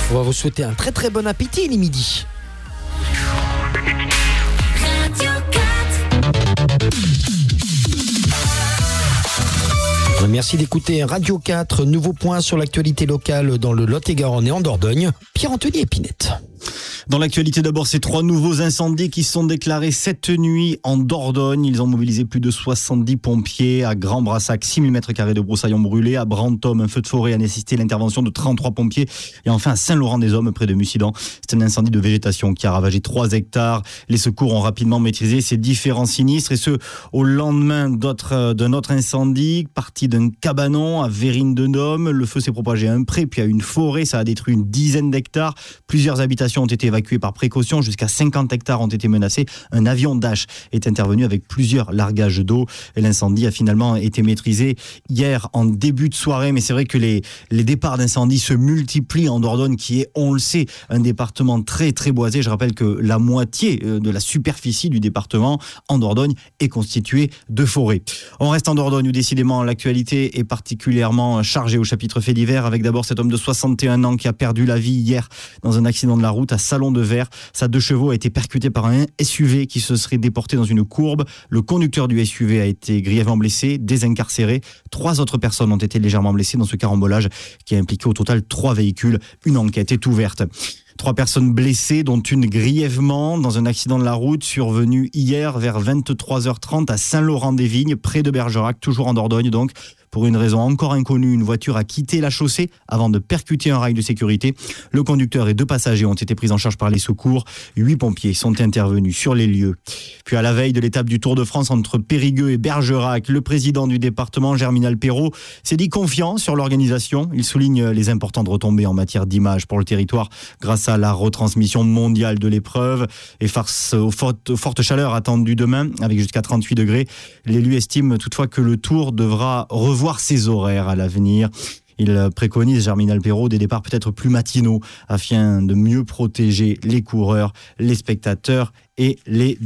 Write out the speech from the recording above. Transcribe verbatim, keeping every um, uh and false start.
On va vous souhaiter un très très bon appétit, il est midi. Merci d'écouter Radio quatre, nouveau point sur l'actualité locale dans le Lot-et-Garonne et en Dordogne. Pierre-Anthony Épinette. Dans l'actualité d'abord, ces trois nouveaux incendies qui sont déclarés cette nuit en Dordogne. Ils ont mobilisé plus de soixante-dix pompiers. À Grand-Brassac, six mille mètres carrés de broussailles ont brûlé. À Brantôme, un feu de forêt a nécessité l'intervention de trente-trois pompiers. Et enfin à Saint-Laurent-des-Hommes, près de Mussidan, c'est un incendie de végétation qui a ravagé trois hectares. Les secours ont rapidement maîtrisé ces différents sinistres, et ce, au lendemain d'autres, d'un autre incendie, parti d'un cabanon à Vérines-de-Nôme. Le feu s'est propagé à un pré, puis à une forêt. Ça a détruit une dizaine d'hectares. Plusieurs habitations ont été évacués par précaution, jusqu'à cinquante hectares ont été menacés. Un avion Dash est intervenu avec plusieurs largages d'eau. Et l'incendie a finalement été maîtrisé hier en début de soirée, mais c'est vrai que les, les départs d'incendie se multiplient en Dordogne, qui est, on le sait, un département très très boisé. Je rappelle que la moitié de la superficie du département en Dordogne est constituée de forêts. On reste en Dordogne où décidément l'actualité est particulièrement chargée au chapitre fait divers, avec d'abord cet homme de soixante et un ans qui a perdu la vie hier dans un accident de la route à Salon de Vert. Sa deux chevaux a été percutée par un S U V qui se serait déporté dans une courbe. Le conducteur du S U V a été grièvement blessé, désincarcéré. Trois autres personnes ont été légèrement blessées dans ce carambolage qui a impliqué au total trois véhicules. Une enquête est ouverte. Trois personnes blessées, dont une grièvement dans un accident de la route survenu hier vers vingt-trois heures trente à Saint-Laurent-des-Vignes, près de Bergerac, toujours en Dordogne donc. Pour une raison encore inconnue, une voiture a quitté la chaussée avant de percuter un rail de sécurité. Le conducteur et deux passagers ont été pris en charge par les secours. Huit pompiers sont intervenus sur les lieux. Puis à la veille de l'étape du Tour de France entre Périgueux et Bergerac, le président du département, Germinal Perrault, s'est dit confiant sur l'organisation. Il souligne les importantes retombées en matière d'image pour le territoire grâce à la retransmission mondiale de l'épreuve. Et face aux fortes, aux fortes chaleurs attendues demain, avec jusqu'à trente-huit degrés, l'élu estime toutefois que le Tour devra revoir ses horaires à l'avenir. Il préconise, Germinal Perrault, des départs peut-être plus matinaux afin de mieux protéger les coureurs, les spectateurs et les